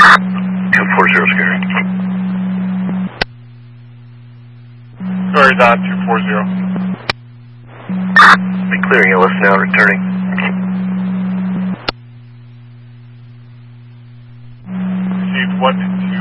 240 Scary. Square dot 240. Be clearing LS now, returning. Received 1